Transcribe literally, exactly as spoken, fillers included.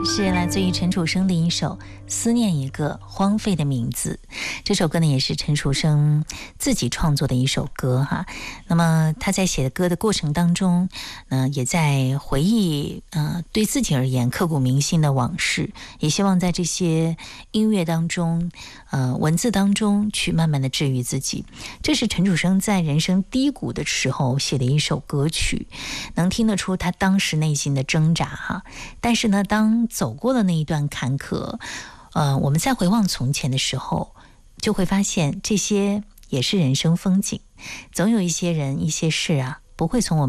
是来自于陈楚生的一首《思念一个荒废的名字》。这首歌呢，也是陈楚生自己创作的一首歌哈。那么他在写歌的过程当中，呃，也在回忆呃对自己而言刻骨铭心的往事，也希望在这些音乐当中，呃，文字当中去慢慢的治愈自己。这是陈楚生在人生低谷的时候写的一首歌曲，能听得出他当时内心的挣扎哈。但是呢，当走过了那一段坎坷，呃，我们在回望从前的时候，就会发现这些也是人生风景。总有一些人、一些事啊，不会从我们